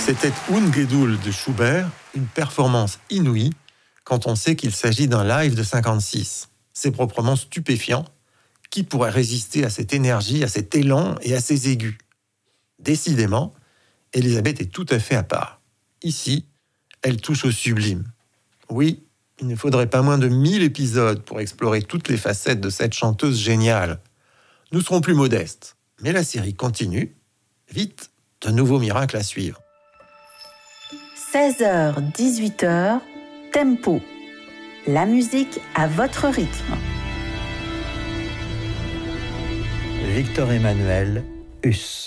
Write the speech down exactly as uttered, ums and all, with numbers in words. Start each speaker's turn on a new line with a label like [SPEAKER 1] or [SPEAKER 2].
[SPEAKER 1] C'était Ungeduld de Schubert, une performance inouïe quand on sait qu'il s'agit d'un live de cinquante-six. C'est proprement stupéfiant. Qui pourrait résister à cette énergie, à cet élan et à ces aigus? Décidément, Elisabeth est tout à fait à part. Ici, elle touche au sublime. Oui, il ne faudrait pas moins de mille épisodes pour explorer toutes les facettes de cette chanteuse géniale. Nous serons plus modestes, mais la série continue. Vite, de nouveaux miracles à suivre.
[SPEAKER 2] seize heures dix-huit heures, Tempo. La musique à votre rythme.
[SPEAKER 3] Victor Emmanuel Huss.